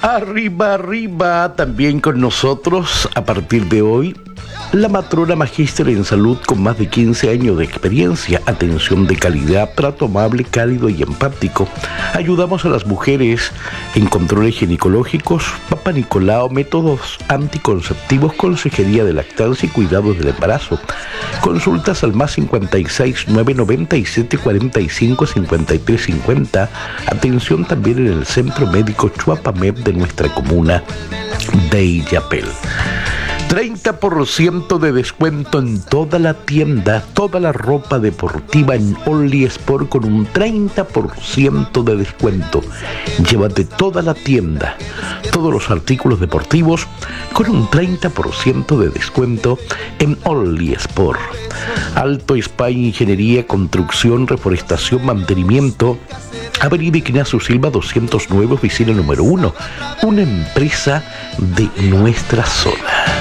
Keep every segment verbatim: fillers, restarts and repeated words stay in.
Arriba, arriba, también con nosotros a partir de hoy, la matrona magíster en salud con más de quince años de experiencia, atención de calidad, trato amable, cálido y empático. Ayudamos a las mujeres en controles ginecológicos, Papa Nicolau, métodos anticonceptivos, consejería de lactancia y cuidados del embarazo. Consultas al más cincuenta y seis, nueve noventa y siete, cuarenta y cinco, cincuenta y tres cincuenta. Atención también en el Centro Médico Chuapamep de nuestra comuna de Illapel. treinta por ciento de descuento en toda la tienda, toda la ropa deportiva en Only Sport con un treinta por ciento de descuento. Llévate toda la tienda, todos los artículos deportivos con un treinta por ciento de descuento en Only Sport. Alto Spa, Ingeniería, Construcción, Reforestación, Mantenimiento. Avenida Ignacio Silva doscientos nueve, oficina número uno, una empresa de nuestra zona.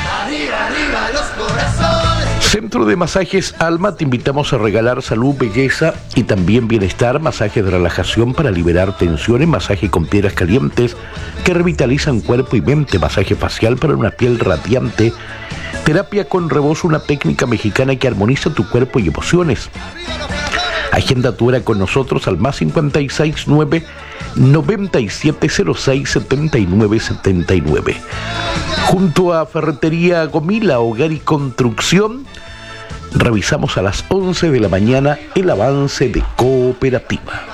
Centro de Masajes Alma, te invitamos a regalar salud, belleza y también bienestar, masajes de relajación para liberar tensiones, masaje con piedras calientes que revitalizan cuerpo y mente, masaje facial para una piel radiante, terapia con rebozo, una técnica mexicana que armoniza tu cuerpo y emociones. Agenda tu hora con nosotros al más cincuenta y seis, nueve noventa y siete, cero seis, setenta y nueve setenta y nueve. Junto a Ferretería Gomila, Hogar y Construcción, revisamos a las once de la mañana el avance de Cooperativa.